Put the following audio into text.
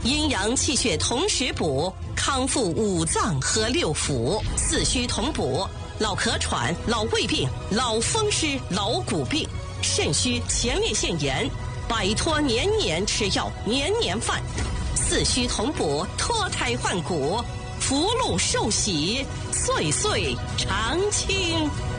阴阳气血同时补，康复五脏和六腑，四虚同补，老咳喘、老胃病、老风湿、老骨病，肾虚前列腺炎，摆脱年年吃药、年年犯，四虚同补，脱胎换骨，福禄寿喜，岁岁常青。